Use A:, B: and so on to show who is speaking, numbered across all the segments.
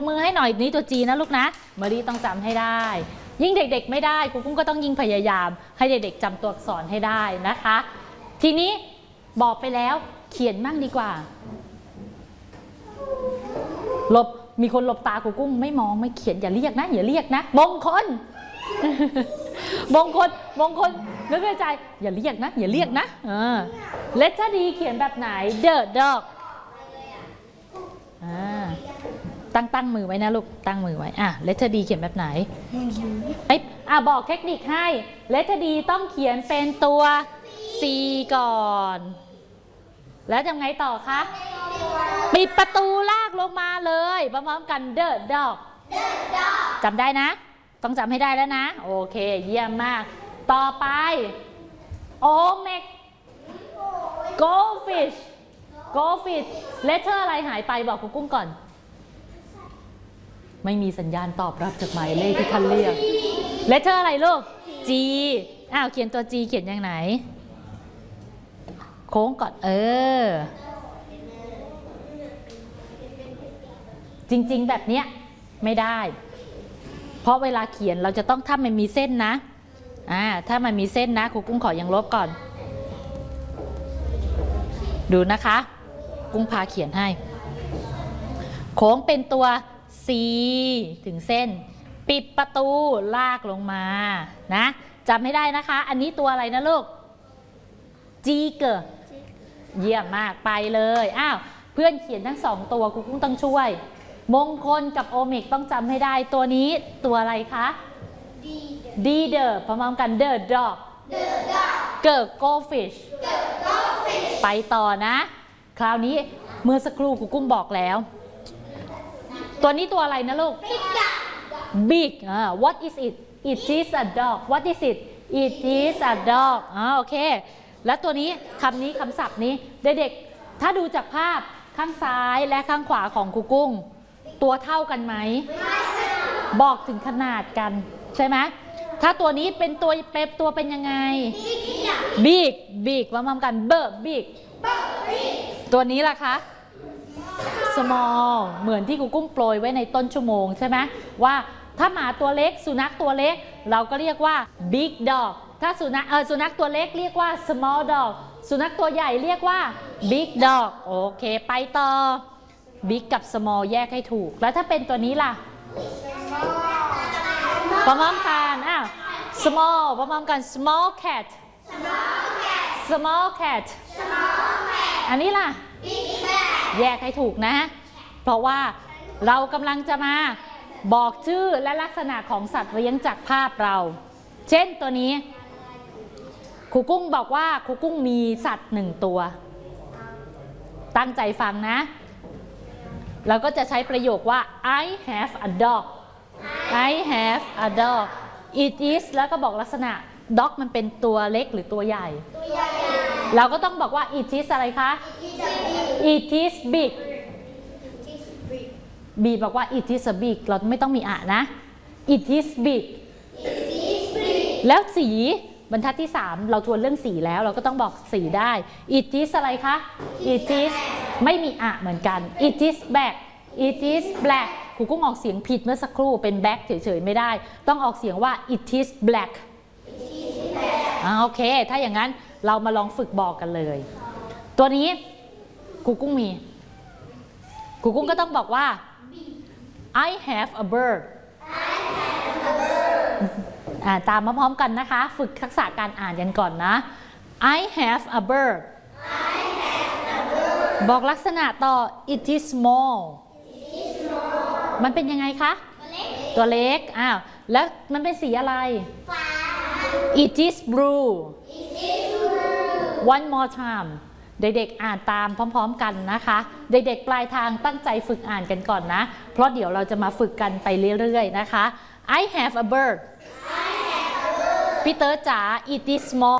A: มือให้หน่อยนี่ตัวจีนะลูกนะเมอรี่ต้องจำให้ได้ยิ่งเด็กๆไม่ได้ครูกุ้งก็ต้องยิ่งพยายามให้เด็กๆจำตัวอักษรให้ได้นะคะทีนี้บอกไปแล้วเขียนมั่งดีกว่ามีคนหลบตาครูกุ้งไม่มองไม่เขียนอย่าเรียกนะอย่าเรียกนะมงคลมงคลนึกในใจอย่าเรียกนะอย่าเรียกนะเลตเตอร์ดีเขียนแบบไหน The dog ตั้งมือไว้นะลูกตั้งมือไว้เลตเตอร์ดีเขียนแบบไหนบอกเทคนิคให้เลตเตอร์ดีต้องเขียนเป็นตัว C ก่อนแล้วทำไงต่อคะปิดประตูลากลงมาเลยพร้อมๆกัน The dog จำได้นะต้องจำให้ได้แล้วนะโอเคเยี่ยมมากต่อไปโอเมก goldfish เลตเตอร์อะไรหายไปบอกครูกุ้งก่อนไม่มีสัญญาณตอบรับจากหมายเลขที่ท่านเรียกเลตเตอร์อะไรลูก G เขียนตัว G เขียนยังไงโค้งก่อนจริงๆแบบเนี้ยไม่ได้เพราะเวลาเขียนเราจะต้องถ้ามันมีเส้นนะถ้ามันมีเส้นนะครูกุ้งขอยังลบก่อนดูนะคะกุ้งพาเขียนให้โค้งเป็นตัว C ถึงเส้นปิดประตูลากลงมานะจำให้ได้นะคะอันนี้ตัวอะไรนะลูก G เกอร์เยี่ยมมากไปเลยเพื่อนเขียนทั้งสองตัวครูกุ้งต้องช่วยมงคลกับโอเมกต้องจำให้ได้ตัวนี้ตัวอะไรคะดีเดอร์พร้อมๆกัน The dog เกิร์ goldfish ไปต่อนะคราวนี้เมื่อสักครู่ครูกุ้งบอกแล้วตัวนี้ตัวอะไรนะลูก big what is it it is a dog what is it it is a dog โอเคแล้วตัวนี้คำศัพท์นี้เด็กๆถ้าดูจากภาพข้างซ้ายและข้างขวาของครูกุ้งตัวเท่ากันไหมบอกถึงขนาดกันใช่ไหมถ้าตัวนี้เป็นตัวเป็นยังไง big ว่ามากันbig ตัวนี้ล่ะคะ small เหมือนที่ครูกุ้งโปรยไว้ในต้นชั่วโมงใช่ไหมว่าถ้าหมาตัวเล็กสุนัขตัวเล็กเราก็เรียกว่า big dog ถ้าสุนัขตัวเล็กเรียกว่า small dog สุนัขตัวใหญ่เรียกว่า big dog โอเคไปต่อ big กับ small แยกให้ถูกแล้วถ้าเป็นตัวนี้ล่ะพร้อมกันsmall พร้อมกัน small cat อันนี้ล่ะ แยกให้ถูกนะเพราะว่าเรากำลังจะมาบอกชื่อและลักษณะของสัตว์เลี้ยงจากภาพเราเช่นตัวนี้ครูกุ้งบอกว่าครูกุ้งมีสัตว์1ตัวตั้งใจฟังนะเราก็จะใช้ประโยคว่า I have a dog it is แล้วก็บอกลักษณะ dog มันเป็นตัวเล็กหรือตัวใหญ่เราก็ต้องบอกว่า it is อะไรคะ it is big บีบอกว่า it is a big เราไม่ต้องมีนะ it is big แล้วสีบรรทัดที่3เราทวนเรื่องสีแล้วเราก็ต้องบอกสีได้ it is อะไรคะ it is ไม่มีเหมือนกัน it is blackครูกุ้งออกเสียงผิดเมื่อสักครู่เป็น black เฉยๆไม่ได้ต้องออกเสียงว่า it is black โอเคถ้าอย่างนั้นเรามาลองฝึกบอกกันเลยตัวนี้ครูกุ้งก็ต้องบอกว่า I have a bird ตามมาพร้อมกันนะคะฝึกทักษะการอ่านกันก่อนนะ I have a bird บอกลักษณะต่อ it is small มันเป็นยังไงคะตัวเล็กแล้วมันเป็นสีอะไร it is blue one more time เด็กๆอ่านตามพร้อมๆกันนะคะเด็กๆปลายทางตั้งใจฝึกอ่านกันก่อนนะเพราะเดี๋ยวเราจะมาฝึกกันไปเรื่อยๆนะคะ I have a bird พี่เต๋อจ๋า it is small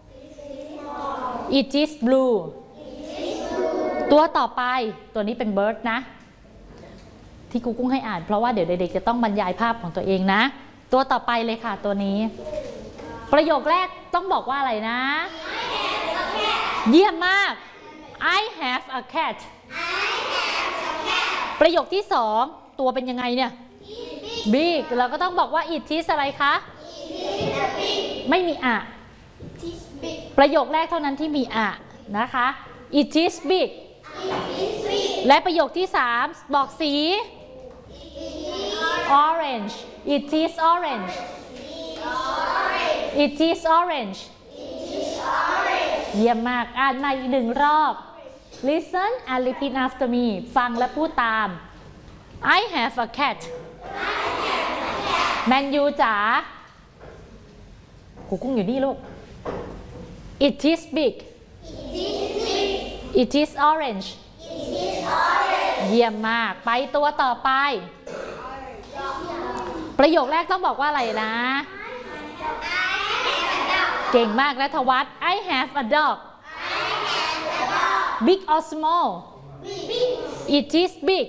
A: it is blue ตัวต่อไปตัวนี้เป็น bird นะที่ครูกุ้งให้อ่านเพราะว่าเดี๋ยวเด็กๆจะต้องบรรยายภาพของตัวเองนะตัวต่อไปเลยค่ะตัวนี้ประโยคแรกต้องบอกว่าอะไรนะเยี่ยมมาก I have a cat ประโยคที่ตัวเป็นยังไงเนี่ย big เราก็ต้องบอกว่า it is อะไรคะ ไม่มีอะประโยคแรกเท่านั้นที่มีอะนะคะ it is big และประโยคที่3บอกสี orange it is orange it is orange เยี่ยมมากอ่านมาอีก1 รอบ listen and repeat after me ฟังและพูดตาม I have a cat แมนยูจ๋ากูกุ้งอยู่นี่ลูก it is big it is orange เยี่ยมมากไปตัวต่อไปประโยคแรกต้องบอกว่าอะไรนะเก่งมากณัฐวัฒน์ I have a dog big or small it is big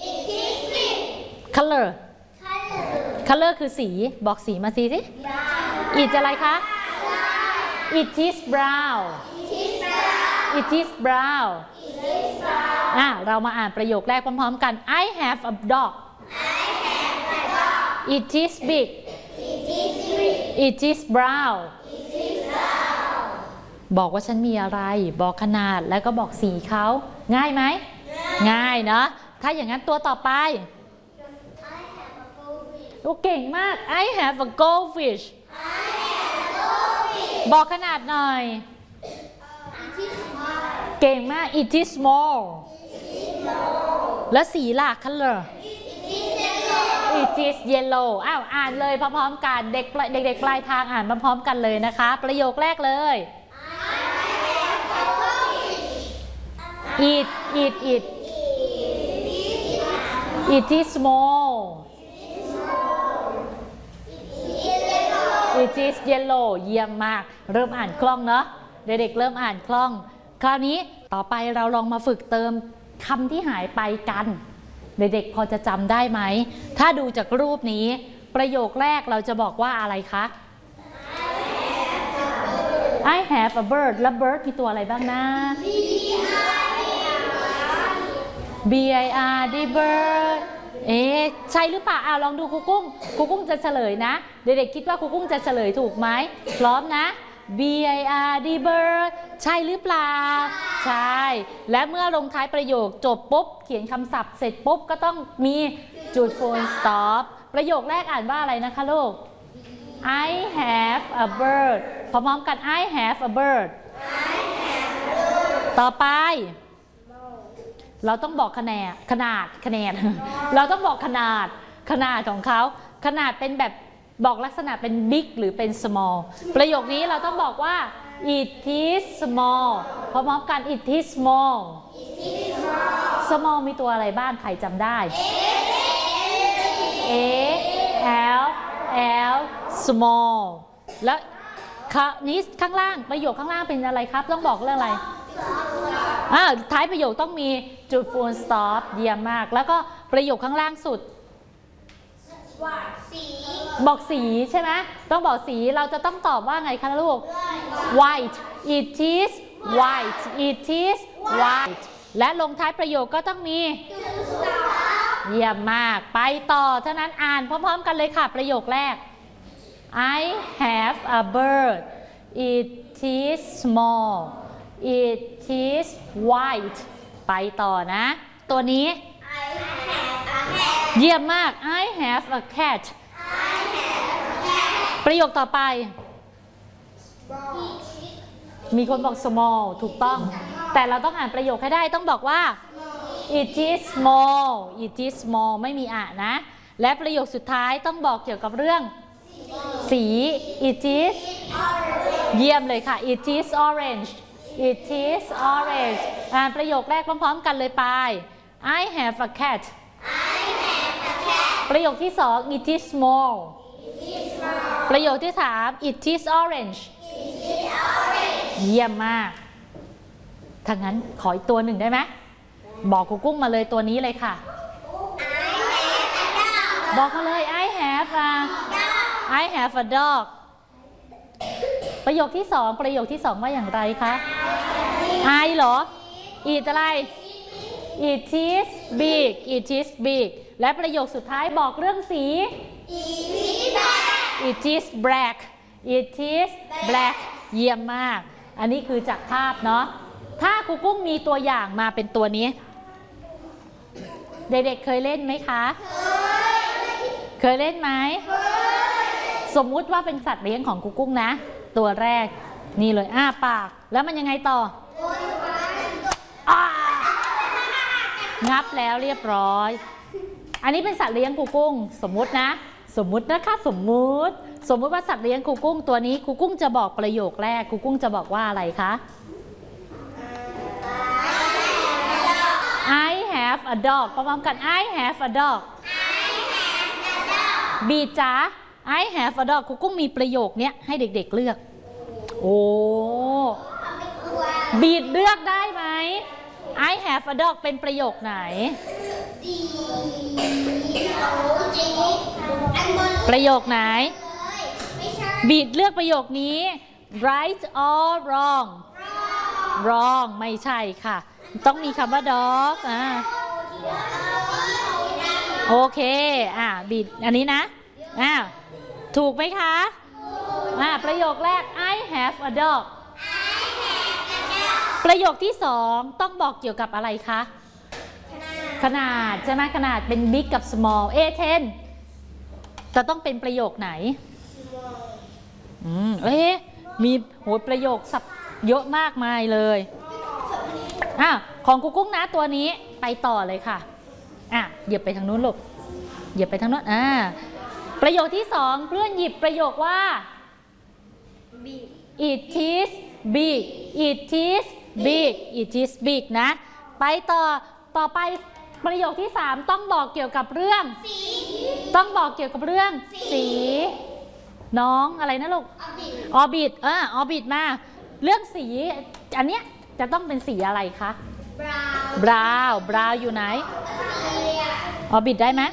A: color color คือสีบอกสีมาสิ it อะไรคะ it is brown it is brown เรามาอ่านประโยคแรกพร้อมๆกัน I have a dog it is big it is brown บอกว่าฉันมีอะไรบอกขนาดแล้วก็บอกสีเขาง่ายไหมง่ายเนาะถ้าอย่างนั้นตัวต่อไปโอ้เก่งมาก I have a goldfish บอกขนาดหน่อยเก่งมาก it is small แล้วสีล่ะ color it is yellow อ่านเลยพร้อมๆกันเด็กปลายทางอ่านพร้อมๆกันเลยนะคะประโยคแรกเลย it is small it is yellow เยี่ยมมากเริ่มอ่านคล่องเนาะเด็กๆเริ่มอ่านคล่องคราวนี้ต่อไปเราลองมาฝึกเติมคำที่หายไปกันเด็กๆพอจะจำได้ไหมถ้าดูจากรูปนี้ประโยคแรกเราจะบอกว่าอะไรคะ I have a bird แล้ว bird มีตัวอะไรบ้างนะ bird bird ใช่หรือเปล่าลองดูครูกุ้งจะเฉลยนะเด็กๆคิดว่าครูกุ้งจะเฉลยถูกไหมพร้อมนะ bird bird ใช่หรือเปล่าใช่และเมื่อลงท้ายประโยคจบปุ๊บเขียนคำศัพท์เสร็จปุ๊บก็ต้องมีจุด full stop ประโยคแรกอ่านว่าอะไรนะคะลูก I have a bird พร้อมๆกัน I have a bird ต่อไปเราต้องบอกขนาดเราต้องบอกขนาดของเขาขนาดเป็นแบบบอกลักษณะเป็น big หรือเป็น small ประโยคนี้เราต้องบอกว่า it is small พร้อมๆกัน it is small small มีตัวอะไรบ้างใครจำได้ l small แล้วนี้ข้างล่างประโยคข้างล่างเป็นอะไรครับต้องบอกเรื่องอะไรท้ายประโยคต้องมีจุด full stop เยี่ยมมากแล้วก็ประโยคข้างล่างสุดบอกสีใช่ไหมต้องบอกสีเราจะต้องตอบว่าไงคะลูก white it is white it is white และลงท้ายประโยคก็ต้องมีเยี่ยมมากไปต่อเท่านั้นอ่านพร้อมๆกันเลยค่ะประโยคแรก I have a bird it is small it is white ไปต่อนะตัวนี้เยี่ยมมาก I have a cat ประโยคต่อไปมีคนบอก small ถูกต้องแต่เราต้องอ่านประโยคให้ได้ต้องบอกว่า it is small it is small ไม่มีอะนะและประโยคสุดท้ายต้องบอกเกี่ยวกับเรื่องสี it is เยี่ยมเลยค่ะ it is orange it is orange อ่านประโยคแรกพร้อมๆกันเลยไป I have a cat ประโยคที่2 it is small ประโยคที่3 it is orange เยี่ยมมากถ้างั้นขออีกตัวหนึ่งได้ไหมบอกครูกุ้งมาเลยตัวนี้เลยค่ะบอกมาเลย I have a dog ประโยคที่2ว่าอย่างไรคะ I เหรอ it อะไร it is big และประโยคสุดท้ายบอกเรื่องสี It is black It is black เยี่ยมมากอันนี้คือจากภาพเนาะถ้าครูกุ้งมีตัวอย่างมาเป็นตัวนี้เด็กๆเคยเล่นไหมคะเคยเล่นไหมสมมุติว่าเป็นสัตว์เลี้ยงของครูกุ้งนะตัวแรกนี่เลยอ้าปากแล้วมันยังไงต่องับแล้วเรียบร้อยอันนี้เป็นสัตว์เลี้ยงครูกุ้งสมมุตินะสมมุตินะคะสมมุติว่าสัตว์เลี้ยงครูกุ้งตัวนี้ครูกุ้งจะบอกประโยคแรกครูกุ้งจะบอกว่าอะไรคะ I have a dog พร้อมกัน I have a dog บีจ๋า I have a dog ครูกุ้งมีประโยคนี้ให้เด็กๆเลือกโอ้บีดเลือกได้ไหม I have a dog เป็นประโยคไหนประโยคไหนบีดเลือกประโยคนี้ right or wrong wrong ไม่ใช่ค่ะต้องมีคำว่า dog โอเคบีดอันนี้นะถูกไหมคะประโยคแรก I have a dog ประโยคที่สองต้องบอกเกี่ยวกับอะไรคะขนาดใช่ไหมขนาดเป็น big กับ small A10 จะต้องเป็นประโยคไหนมีประโยคสับเยอะมากมายเลยของครูกุ้งนะตัวนี้ไปต่อเลยค่ะเหยียบไปทางนู้นลูกเหยียบไปทางนู้นประโยคที่สองเพื่อนหยิบประโยคว่า it is big it is big it is big นะไปต่อไปประโยคที่สามต้องบอกเกี่ยวกับเรื่องสีต้องบอกเกี่ยวกับเรื่องสีน้องอะไรนะลูกออบิทออบิทมาเรื่องสีอันเนี้ยจะต้องเป็นสีอะไรคะบราวน์อยู่ไหนออบิทได้ไหม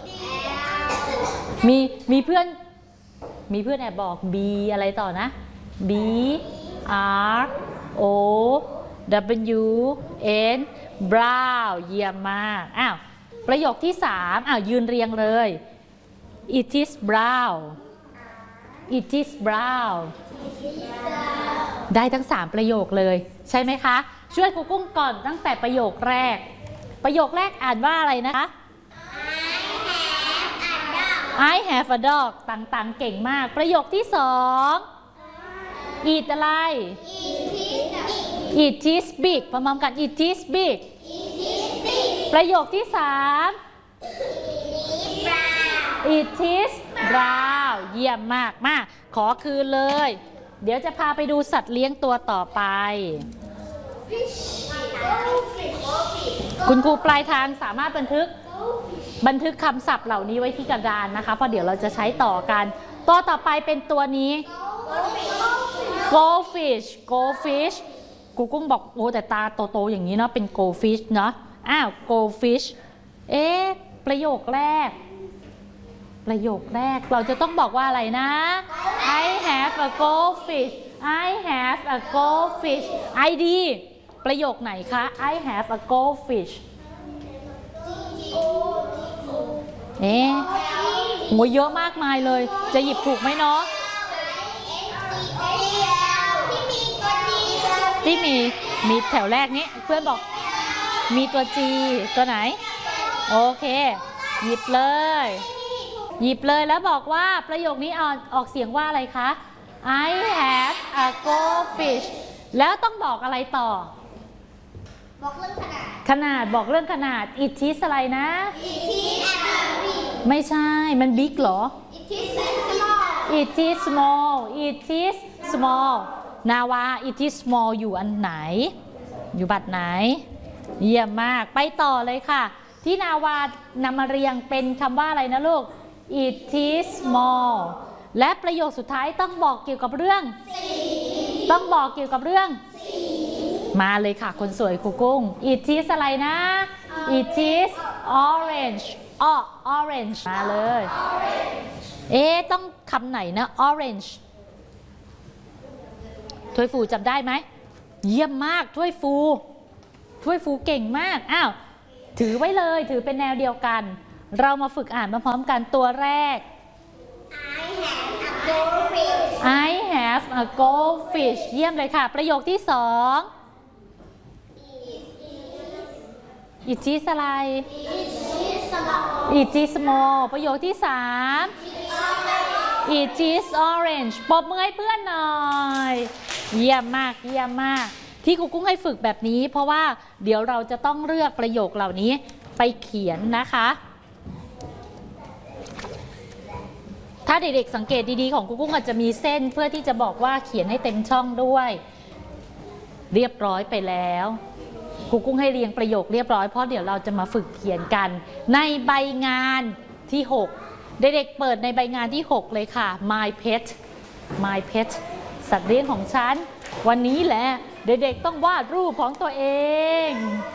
A: มีเพื่อนแอบบอก B อะไรต่อนะ B R O W N brown เยี่ยมมากประโยคที่3ยืนเรียงเลย It is brown It is brown ได้ทั้ง3ประโยคเลยใช่ไหมคะช่วยครูกุ้งก่อนตั้งแต่ประโยคแรกอ่านว่าอะไรนะคะ I have a dog ต่างๆเก่งมากประโยคที่2 It อะไร It is big พร้อมกัน It is big ประโยคที่3 It is brown เยี่ยมมากขอคืนเลยเดี๋ยวจะพาไปดูสัตว์เลี้ยงตัวต่อไปคุณครูปลายทางสามารถบันทึกคำศัพท์เหล่านี้ไว้ที่กระดานนะคะเพราะเดี๋ยวเราจะใช้ต่อกันตัวต่อไปเป็นตัวนี้ goldfish ครูกุ้งบอกโอ้แต่ตาโตๆอย่างนี้เนาะเป็น goldfish เนาะgoldfish ประโยคแรกเราจะต้องบอกว่าอะไรนะ I have a goldfish I have a goldfish ID ประโยคไหนคะ I have a goldfish โหเยอะมากมายเลยจะหยิบถูกไหมเนาะที่มีแถวแรกนี้เพื่อนบอกมีตัว G ตัวไหนโอเคหยิบเลยแล้วบอกว่าประโยคนี้ออกเสียงว่าอะไรคะ I have a goldfish แล้วต้องบอกอะไรต่อบอกเรื่องขนาดบอกเรื่องขนาด it is อะไรนะ ไม่ใช่มัน big เหรอ it is small นาวา it is small อยู่อันไหนอยู่บัตรไหนเยี่ยมมากไปต่อเลยค่ะที่นาวานำมาเรียงเป็นคำว่าอะไรนะลูก it is small และประโยคสุดท้ายต้องบอกเกี่ยวกับเรื่องมาเลยค่ะคนสวยครูกุ้ง it is อะไรนะ it is orange orange มาเลยต้องคำไหนนะ orange ถ้วยฟูจำได้ไหมเยี่ยมมากถ้วยฟูเก่งมากถือไว้เลยถือเป็นแนวเดียวกันเรามาฝึกอ่านพร้อมๆกันตัวแรก I have a goldfish เยี่ยมเลยค่ะประโยคที่สอง It is อะไร It is small ประโยคที่สาม It is orange ปรบมือให้เพื่อนหน่อยเยี่ยมมากเยี่ยมมากที่ครูกุ้งให้ฝึกแบบนี้เพราะว่าเดี๋ยวเราจะต้องเลือกประโยคเหล่านี้ไปเขียนนะคะถ้าเด็กๆสังเกตดีๆของครูกุ้งอาจจะมีเส้นเพื่อที่จะบอกว่าเขียนให้เต็มช่องด้วยเรียบร้อยไปแล้วครูกุ้งให้เรียงประโยคเรียบร้อยเพราะเดี๋ยวเราจะมาฝึกเขียนกันในใบงานที่6เด็กๆเปิดในใบงานที่6เลยค่ะ My Pet My Pet สัตว์เลี้ยงของฉันวันนี้แหละเด็กๆต้องวาดรูปของตัวเอง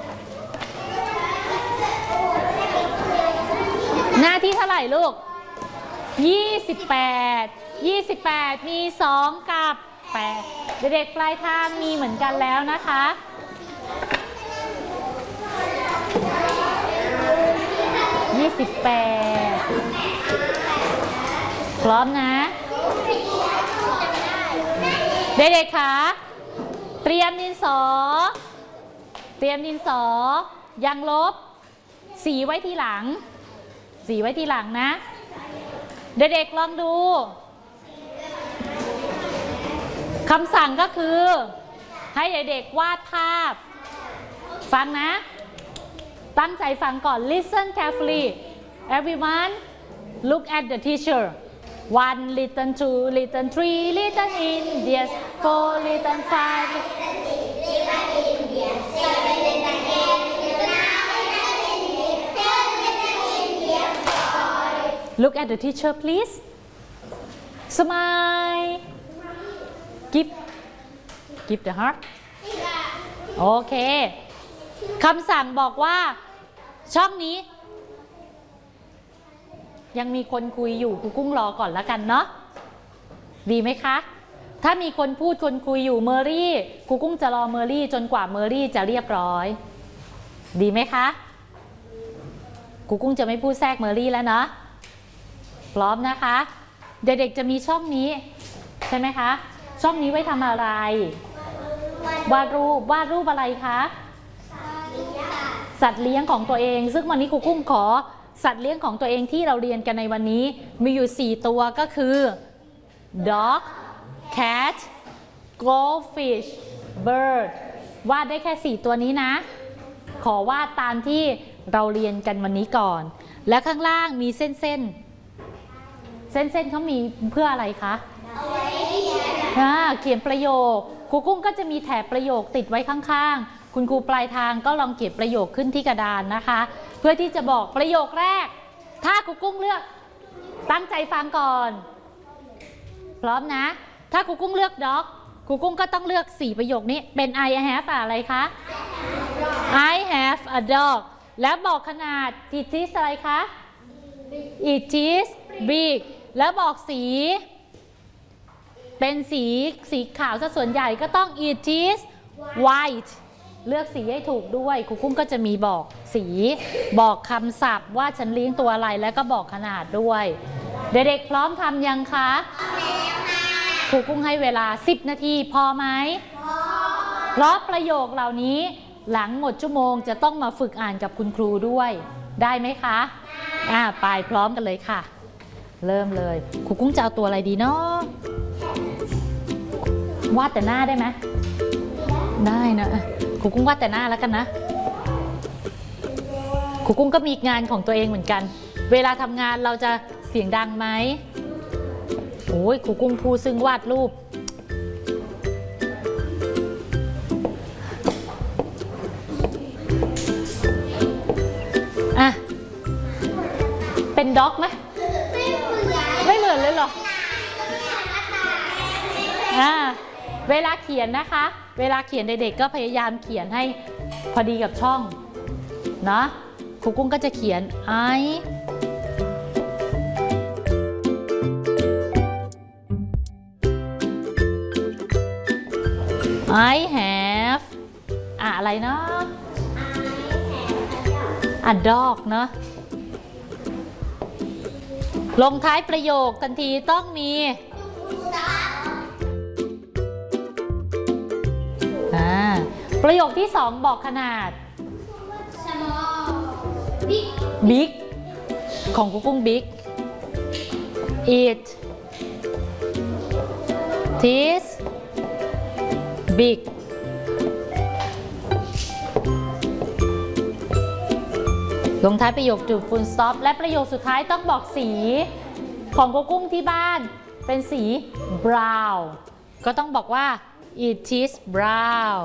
A: หน้าที่เท่าไหร่ลูก28มี2กับ8เด็กๆปลายทางมีเหมือนกันแล้วนะคะ28พร้อมนะเด็กๆคะเตรียมดินสอยางลบสีไว้ทีหลังนะเด็กๆลองดูคำสั่งก็คือให้เด็กๆวาดภาพฟังนะตั้งใจฟังก่อน listen carefully everyone look at the teacher 1 little 2 little 3 little Indians 4 little 5 Look at the teacher please smile give the heart โอเคคำสั่งบอกว่าช่องนี้ยังมีคนคุยอยู่ครูกุ้งรอก่อนแล้วกันเนาะดีไหมคะถ้ามีคนพูดคนคุยอยู่เมอรี่ครูกุ้งจะรอเมอรี่จนกว่าเมอรี่จะเรียบร้อยดีไหมคะครูกุ้งจะไม่พูดแทรกเมอรี่แล้วเนาะพร้อมนะคะเด็กๆจะมีช่องนี้ใช่ไหมคะช่องนี้ไว้ทำอะไรวาดรูปอะไรคะสัตว์เลี้ยงของตัวเองซึ่งวันนี้ครูกุ้งขอสัตว์เลี้ยงของตัวเองที่เราเรียนกันในวันนี้มีอยู่4ตัวก็คือ dog cat goldfish bird วาดได้แค่4ตัวนี้นะขอวาดตามที่เราเรียนกันวันนี้ก่อนและข้างล่างมีเส้นเขามีเพื่ออะไรคะเขียนประโยคครูกุ้งก็จะมีแถบประโยคติดไว้ข้างๆคุณครูปลายทางก็ลองเขียนประโยคขึ้นที่กระดานนะคะเพื่อที่จะบอกประโยคแรกถ้าครูกุ้งเลือกตั้งใจฟังก่อนพร้อมนะถ้าครูกุ้งเลือก dog ครูกุ้งก็ต้องเลือก4ประโยคนี้เป็น I have อะไรคะ I have a dog แล้วบอกขนาด it is อะไรคะ it is big แล้วบอกสีเป็นสีขาวซะส่วนใหญ่ก็ต้อง it is white เลือกสีให้ถูกด้วยครูกุ้งก็จะมีบอกสีบอกคำศัพท์ว่าฉันเลี้ยงตัวอะไรแล้วก็บอกขนาดด้วยเด็กๆพร้อมทำยังคะครูกุ้งให้เวลา10นาทีพอไหมเพราะประโยคเหล่านี้หลังหมดชั่วโมงจะต้องมาฝึกอ่านกับคุณครูด้วยได้ไหมคะไปพร้อมกันเลยค่ะเริ่มเลยครูกุ้งจะเอาตัวอะไรดีเนาะวาดแต่หน้าได้ไหมได้นะครูกุ้งวาดแต่หน้าแล้วกันนะครูกุ้งก็มีงานของตัวเองเหมือนกันเวลาทำงานเราจะเสียงดังไหมโอ้ยครูกุ้งผู้ซึ่งวาดรูปเป็นด็อกไหมไม่เหมือนเลยเหรอเวลาเขียนนะคะเวลาเขียนเด็กๆก็พยายามเขียนให้พอดีกับช่องเนาะครูกุ้งก็จะเขียน I have อะไรเนาะdog เนาะลงท้ายประโยคทันทีต้องมีประโยคที่2บอกขนาด big ของกุ๊กกุ้ง big it is big ลงท้ายประโยคจุด full stop และประโยคสุดท้ายต้องบอกสีของกุ๊กกุ้งที่บ้านเป็นสี brown ก็ต้องบอกว่า it is brown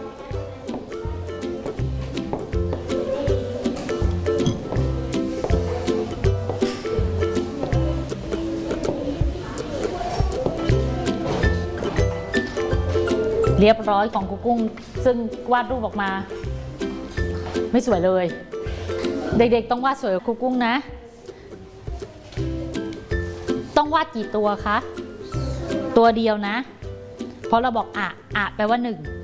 A: เรียบร้อยของกุ๊กกุ้งซึ่งวาดรูปออกมาไม่สวยเลยเด็กๆต้องวาดสวยกว่ากุ๊กกุ้งนะต้องวาดกี่ตัวคะตัวเดียวนะเพราะเราบอกอะแปลว่า1